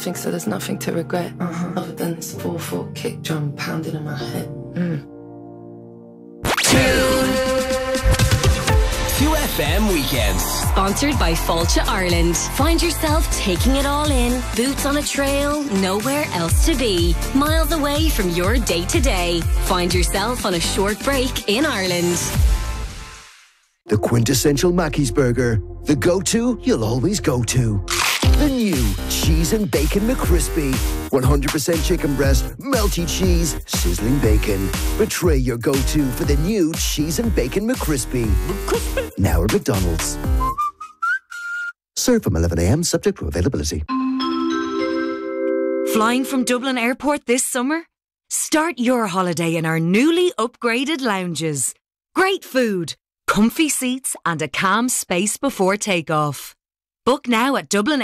nothing, so there's nothing to regret. Other than this 4/4 kick drum pounding in my head. 2FM Weekends. Sponsored by Fulcha Ireland. Find yourself taking it all in. Boots on a trail, nowhere else to be. Miles away from your day-to-day. Find yourself on a short break in Ireland. The quintessential Mackey's burger. The go-to you'll always go to. The new Cheese and Bacon McCrispy. 100% chicken breast, melty cheese, sizzling bacon. Betray your go-to for the new Cheese and Bacon McCrispy. Now at McDonald's. Served from 11 a.m. subject to availability. Flying from Dublin Airport this summer? Start your holiday in our newly upgraded lounges. Great food, comfy seats and a calm space before takeoff. Book now at Dublin